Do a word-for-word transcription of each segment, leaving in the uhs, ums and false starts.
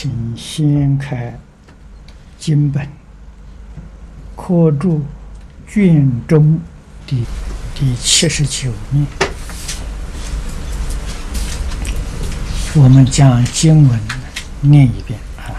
请掀开经本，科注卷中的第七十九面。我们将经文念一遍啊。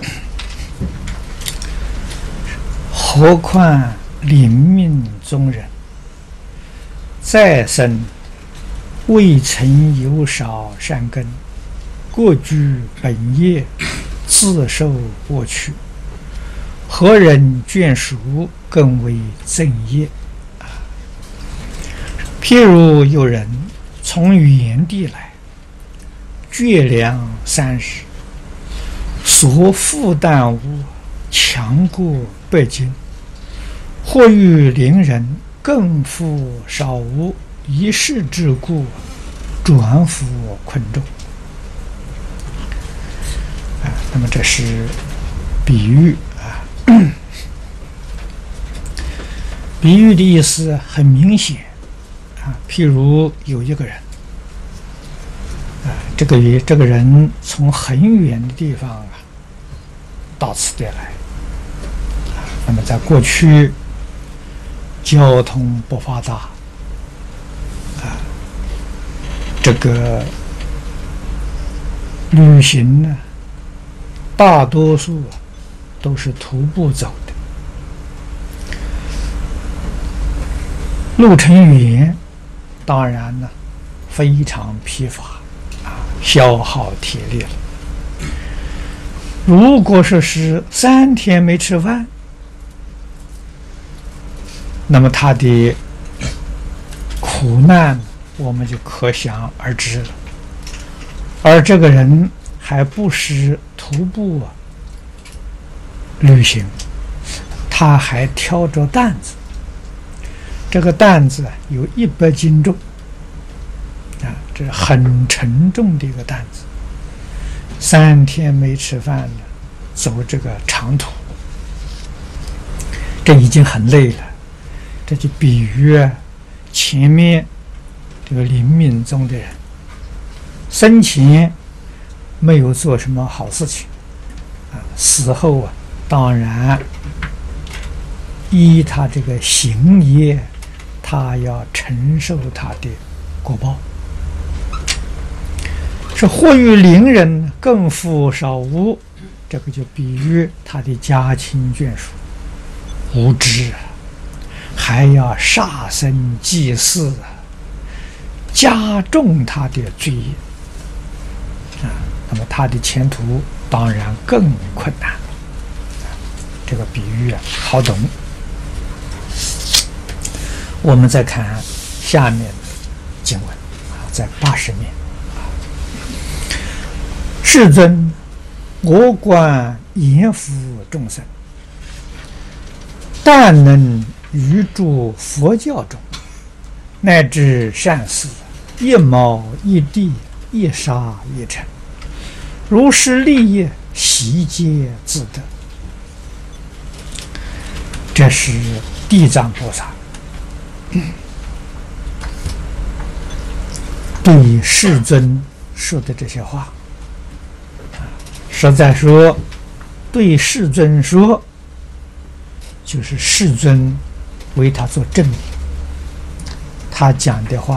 何况临命中人，再生未曾有少善根，过居本业，自受过去。何人眷属，更为正业啊？譬如有人从远地来，绝粮三十，所负担物强过百斤，或遇邻人更负少物，一事之故，转服困众。啊，那么这是比喻啊。比喻的意思很明显啊，譬如有一个人啊，这个这个人从很远的地方啊到此地来啊，那么在过去交通不发达啊，这个旅行呢，大多数啊都是徒步走的，路程远，当然呢非常疲乏啊，消耗体力了。如果说是三天没吃饭，那么他的苦难我们就可想而知了。而这个人还不是徒步啊旅行，他还挑着担子，这个担子有一百斤重啊，这是很沉重的一个担子。三天没吃饭了，走这个长途，这已经很累了。这就比喻前面这个临命中的人，生前没有做什么好事情啊，死后啊，当然依他这个行业，他要承受他的果报。是或遇邻人更负少物，这个就比喻他的家亲眷属无知，还要杀生祭祀，加重他的罪业啊，那么他的前途当然更困难。这个比喻啊，好懂。我们再看下面的经文啊，在八十面啊，世尊，我观严福众生，但能于诸佛教中，乃至善事，一毛一地，一沙一尘，如是利益，悉皆自得。这是地藏菩萨对世尊说的这些话，实在说对世尊说，就是世尊为他做证明，他讲的话